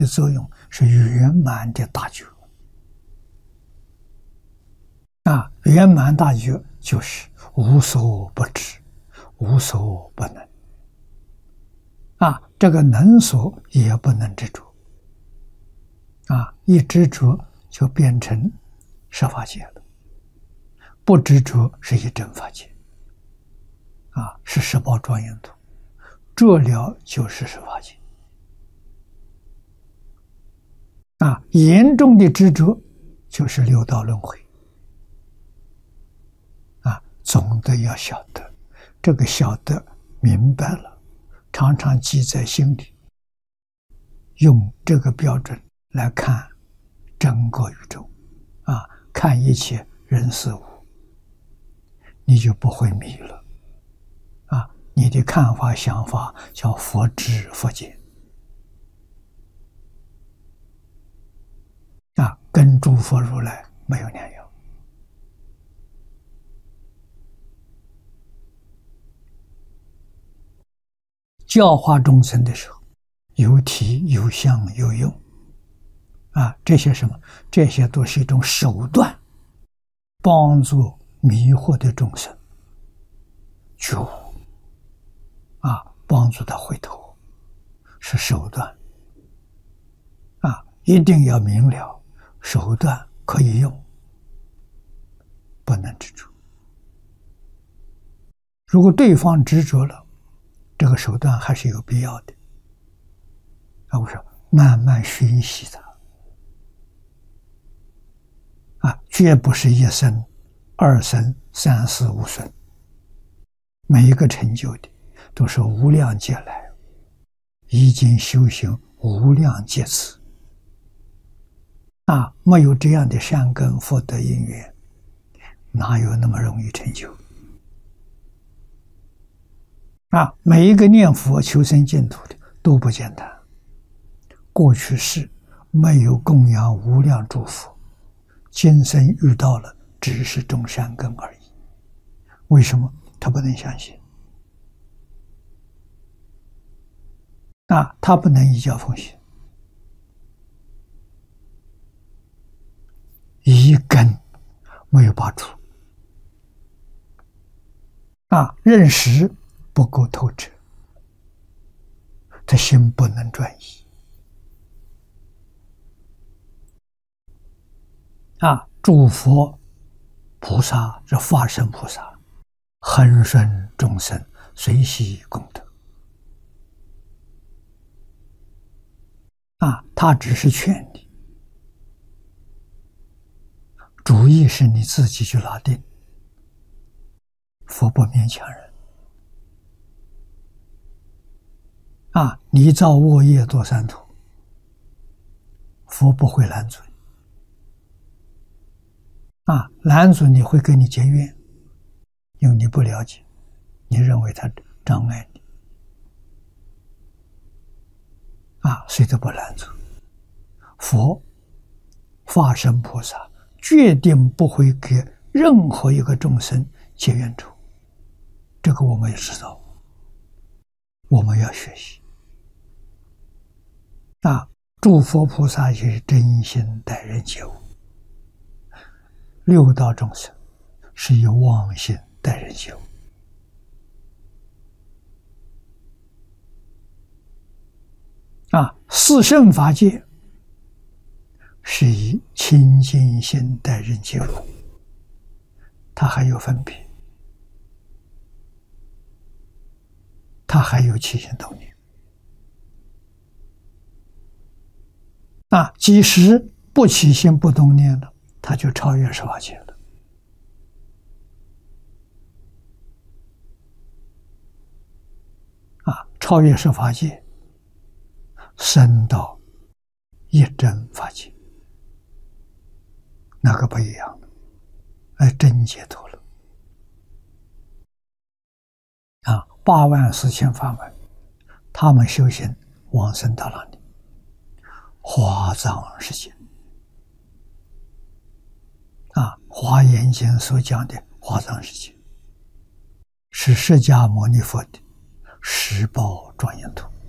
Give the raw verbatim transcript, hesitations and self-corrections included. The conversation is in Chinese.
的作用是圆满的大觉。啊，圆满大觉就是无所不知，无所不能。啊，这个能所也不能执着。啊，一执着就变成十法界了，不执着是一真法界。啊，是十宝庄严土，着了就是十法界。啊，严重的执着就是六道轮回。啊，总的要晓得，这个晓得明白了，常常记在心里，用这个标准来看整个宇宙，啊，看一切人事物，你就不会迷了。啊，你的看法想法叫佛知佛见。啊，跟诸佛如来没有两样。教化众生的时候，有体有相有用。啊，这些什么？这些都是一种手段，帮助迷惑的众生觉悟。啊，帮助他回头，是手段。啊，一定要明了，手段可以用，不能执着。如果对方执着了，这个手段还是有必要的。啊，我说慢慢熏习他。啊，绝不是一生、二生、三世无损。每一个成就的都是无量劫来已经修行无量劫次。啊，没有这样的善根福德因缘，哪有那么容易成就？啊，每一个念佛求生净土的都不简单。过去世没有供养无量诸佛，今生遇到了只是种善根而已。为什么他不能相信？啊，他不能依教奉行，一根没有拔出。啊，认识不够透彻，他心不能转移。啊，诸佛菩萨是化身菩萨，恒顺众生，随喜功德。啊，他只是劝你，主意是你自己去拿定，佛不勉强人。啊，你造恶业堕三途，佛不会拦阻你。啊，拦阻你会跟你结怨，因为你不了解，你认为他障碍你。啊，谁都不拦阻。佛化身菩萨决定不会给任何一个众生结怨仇，这个我们也知道，我们要学习。啊，诸佛菩萨也是真心待人接物，六道众生是以妄心待人接物。啊，四圣法界是以清净心待人接物，它还有分别，它还有起心动念。啊，即使不起心不动念了，它就超越十法界了。啊，超越十法界，升到一真法界，那个不一样了，哎，真解脱了。啊，八万四千法门，他们修行往生到哪里？华藏世界。啊，《华严经》所讲的华藏世界，是释迦牟尼佛的十宝庄严土。